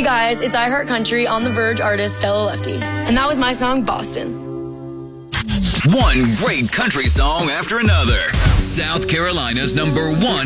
Hey guys, it's I Heart Country on The Verge artist Stella Lefty. And that was my song, Boston. One great country song after another. South Carolina's #1